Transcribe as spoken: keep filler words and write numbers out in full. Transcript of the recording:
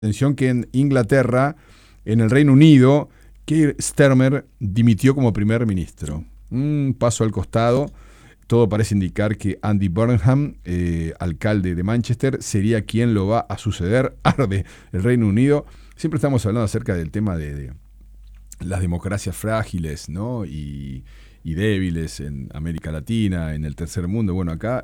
Atención que en Inglaterra, en el Reino Unido, Keir Starmer dimitió como primer ministro. Un paso al costado. Todo parece indicar que Andy Burnham, eh, alcalde de Manchester, sería quien lo va a suceder. Arde el Reino Unido. Siempre estamos hablando acerca del tema de, de las democracias frágiles, ¿no? y, y débiles en América Latina, en el tercer mundo. Bueno, acá